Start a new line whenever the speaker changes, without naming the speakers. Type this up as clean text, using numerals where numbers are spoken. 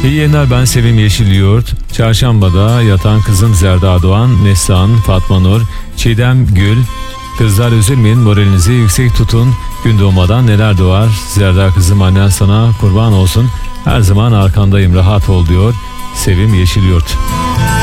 İyi yayınlar, ben Sevim Yeşilyurt. Çarşamba'da yatan kızım Zerda Doğan, Neslihan, Fatma Nur, Çiğdem Gül. Kızlar üzülmeyin, moralinizi yüksek tutun. Gün doğmadan neler doğar. Zerda kızım, annen sana kurban olsun. Her zaman arkandayım, rahat ol diyor Sevim Yeşilyurt.